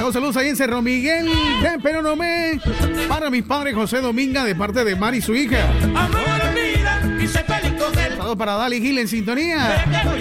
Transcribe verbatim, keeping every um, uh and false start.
Los saludos ahí en Cerro Miguel de Peronomé para mis padres José Dominga de parte de Mari y su hija. Saludos para Dali Gil en sintonía.